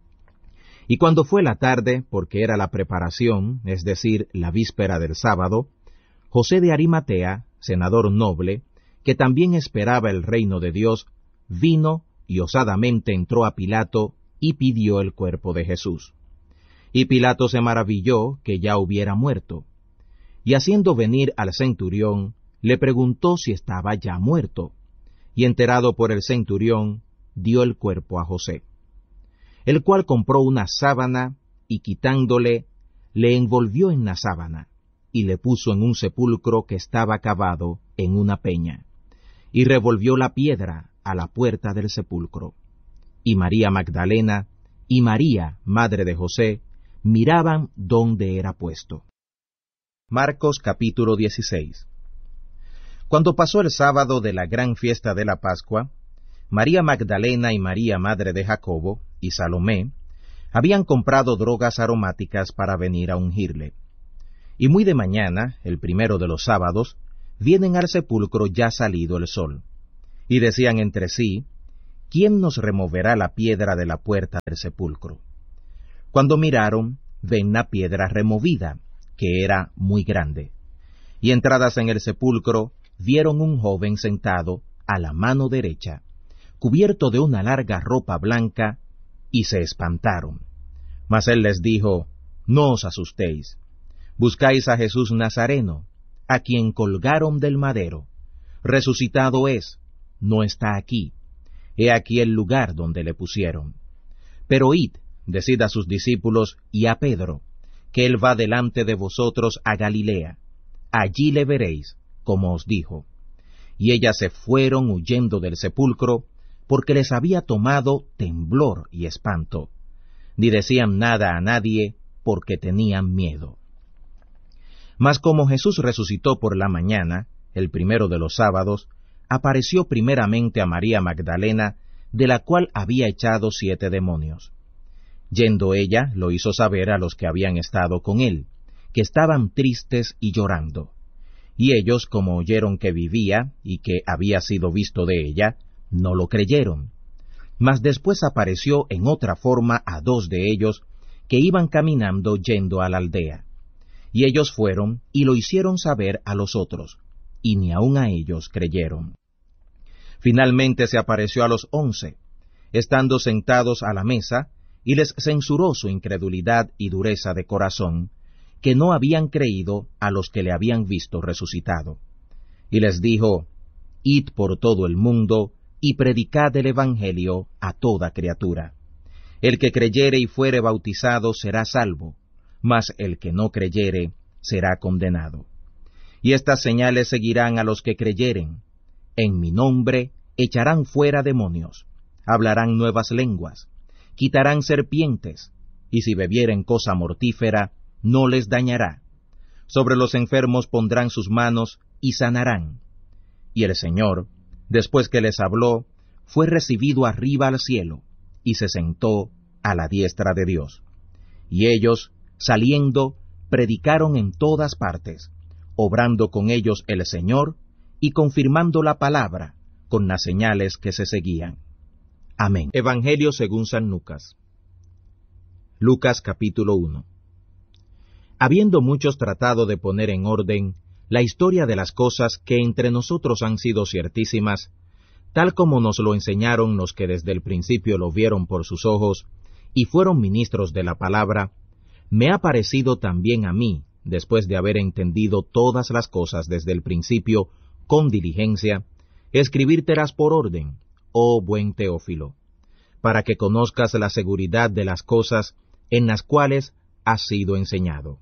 Y cuando fue la tarde, porque era la preparación, es decir, la víspera del sábado, José de Arimatea, senador noble, que también esperaba el reino de Dios, vino y osadamente entró a Pilato y pidió el cuerpo de Jesús. Y Pilato se maravilló que ya hubiera muerto. Y haciendo venir al centurión, le preguntó si estaba ya muerto, y enterado por el centurión, dio el cuerpo a José, el cual compró una sábana, y quitándole, le envolvió en la sábana, y le puso en un sepulcro que estaba cavado en una peña, y revolvió la piedra a la puerta del sepulcro. Y María Magdalena y María, madre de José, miraban dónde era puesto. Marcos capítulo dieciséis. Cuando pasó el sábado de la gran fiesta de la Pascua, María Magdalena y María, madre de Jacobo, y Salomé, habían comprado drogas aromáticas para venir a ungirle. Y muy de mañana, el primero de los sábados, vienen al sepulcro ya salido el sol. Y decían entre sí, ¿quién nos removerá la piedra de la puerta del sepulcro? Cuando miraron, ven la piedra removida, que era muy grande. Y entradas en el sepulcro, vieron un joven sentado a la mano derecha, cubierto de una larga ropa blanca, y se espantaron. Mas él les dijo, no os asustéis. Buscáis a Jesús Nazareno, a quien colgaron del madero. Resucitado es, no está aquí. He aquí el lugar donde le pusieron. Pero id, decid a sus discípulos y a Pedro, que él va delante de vosotros a Galilea. Allí le veréis, como os dijo. Y ellas se fueron huyendo del sepulcro, porque les había tomado temblor y espanto. Ni decían nada a nadie, porque tenían miedo. Mas como Jesús resucitó por la mañana, el primero de los sábados, apareció primeramente a María Magdalena, de la cual había echado siete demonios. Yendo ella, lo hizo saber a los que habían estado con él, que estaban tristes y llorando. Y ellos, como oyeron que vivía y que había sido visto de ella, no lo creyeron. Mas después apareció en otra forma a dos de ellos, que iban caminando yendo a la aldea. Y ellos fueron y lo hicieron saber a los otros, y ni aun a ellos creyeron. Finalmente se apareció a los once, estando sentados a la mesa, y les censuró su incredulidad y dureza de corazón, que no habían creído a los que le habían visto resucitado. Y les dijo, id por todo el mundo, y predicad el Evangelio a toda criatura. El que creyere y fuere bautizado será salvo, mas el que no creyere será condenado. Y estas señales seguirán a los que creyeren. En mi nombre echarán fuera demonios, hablarán nuevas lenguas, quitarán serpientes, y si bebieren cosa mortífera, no les dañará. Sobre los enfermos pondrán sus manos y sanarán. Y el Señor, después que les habló, fue recibido arriba al cielo, y se sentó a la diestra de Dios. Y ellos, saliendo, predicaron en todas partes, obrando con ellos el Señor, y confirmando la palabra con las señales que se seguían. Amén. Evangelio según San Lucas. Lucas capítulo uno. Habiendo muchos tratado de poner en orden la historia de las cosas que entre nosotros han sido ciertísimas, tal como nos lo enseñaron los que desde el principio lo vieron por sus ojos, y fueron ministros de la palabra, me ha parecido también a mí, después de haber entendido todas las cosas desde el principio, con diligencia, escribírtelas por orden, oh buen Teófilo, para que conozcas la seguridad de las cosas en las cuales has sido enseñado.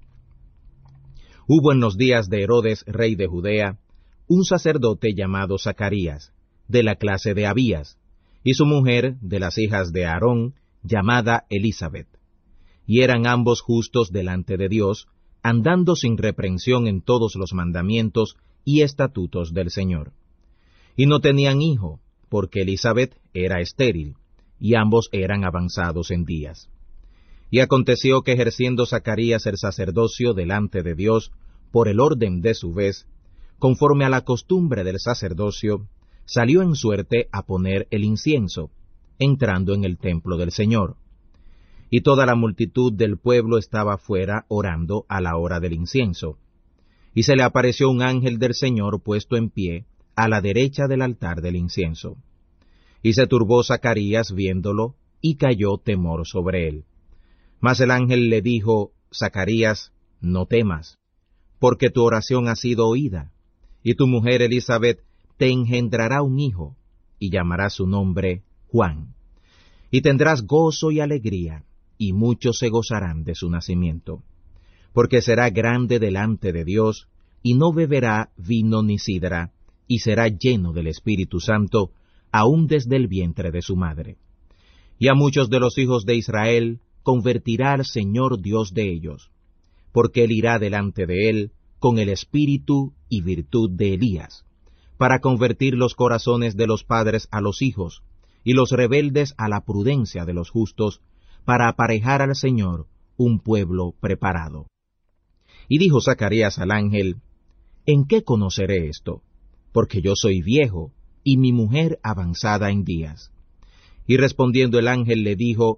Hubo en los días de Herodes, rey de Judea, un sacerdote llamado Zacarías, de la clase de Abías, y su mujer, de las hijas de Aarón, llamada Elisabet. Y eran ambos justos delante de Dios, andando sin reprensión en todos los mandamientos y estatutos del Señor. Y no tenían hijo, porque Elisabet era estéril, y ambos eran avanzados en días. Y aconteció que ejerciendo Zacarías el sacerdocio delante de Dios, por el orden de su vez, conforme a la costumbre del sacerdocio, salió en suerte a poner el incienso, entrando en el templo del Señor. Y toda la multitud del pueblo estaba fuera orando a la hora del incienso. Y se le apareció un ángel del Señor puesto en pie, a la derecha del altar del incienso. Y se turbó Zacarías viéndolo, y cayó temor sobre él. Mas el ángel le dijo, Zacarías, no temas, porque tu oración ha sido oída, y tu mujer Elisabet te engendrará un hijo, y llamará su nombre Juan. Y tendrás gozo y alegría, y muchos se gozarán de su nacimiento, porque será grande delante de Dios, y no beberá vino ni sidra, y será lleno del Espíritu Santo, aun desde el vientre de su madre. Y a muchos de los hijos de Israel convertirá al Señor Dios de ellos, porque él irá delante de él con el espíritu y virtud de Elías, para convertir los corazones de los padres a los hijos, y los rebeldes a la prudencia de los justos, para aparejar al Señor un pueblo preparado. Y dijo Zacarías al ángel, ¿en qué conoceré esto? Porque yo soy viejo, y mi mujer avanzada en días. Y respondiendo el ángel le dijo,